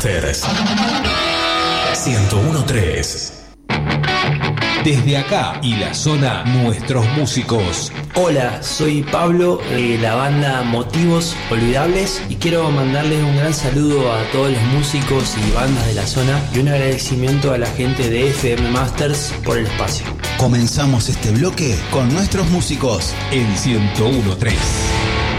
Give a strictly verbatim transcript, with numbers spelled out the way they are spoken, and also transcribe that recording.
Masters ciento uno punto tres. Desde acá y la zona, nuestros músicos. Hola, soy Pablo de la banda Motivos Olvidables y quiero mandarles un gran saludo a todos los músicos y bandas de la zona y un agradecimiento a la gente de F M Masters por el espacio. Comenzamos este bloque con nuestros músicos en ciento uno punto tres.